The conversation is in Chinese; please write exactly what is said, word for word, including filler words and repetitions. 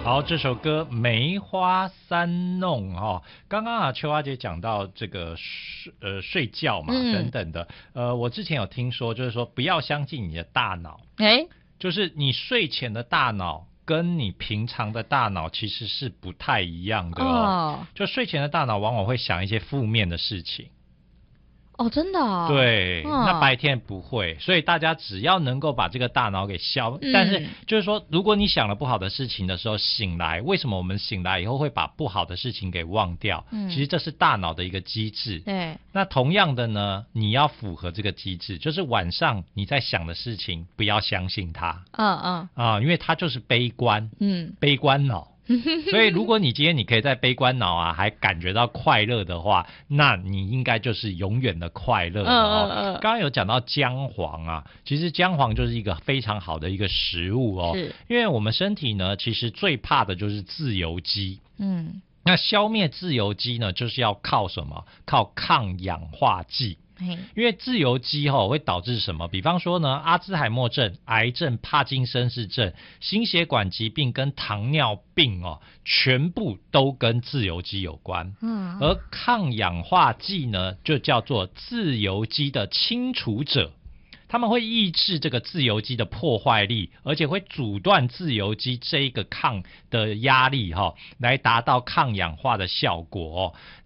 好，这首歌梅花三弄哈、哦，刚刚啊秋花姐讲到这个睡呃睡觉嘛、嗯、等等的，呃，我之前有听说，就是说不要相信你的大脑，哎，就是你睡前的大脑跟你平常的大脑其实是不太一样的哦，哦就睡前的大脑往往会想一些负面的事情。 哦，真的哦。 对、嗯，那白天不会，所以大家只要能够把这个大脑给消、嗯，但是就是说，如果你想了不好的事情的时候醒来，为什么我们醒来以后会把不好的事情给忘掉？嗯，其实这是大脑的一个机制。对，那同样的呢，你要符合这个机制，就是晚上你在想的事情不要相信它。嗯嗯啊，因为它就是悲观，嗯，悲观脑。所以如果你今天你可以在悲观脑啊还感觉到快乐的话，那你应该就是永远的快乐的哦。嗯嗯嗯。刚刚有讲到姜黄啊，其实姜黄就是一个非常好的一个食物哦。是。因为我们身体呢，其实最怕的就是自由基。嗯。那消灭自由基呢，就是要靠什么？靠抗氧化剂。因为自由基吼、哦、会导致什么？比方说呢，阿兹海默症、癌症、帕金森氏症、心血管疾病跟糖尿病哦，全部都跟自由基有关。嗯，而抗氧化剂呢，就叫做自由基的清除者。他们会抑制这个自由基的破坏力，而且会阻断自由基这一个抗的压力哈、哦，来达到抗氧化的效果哦。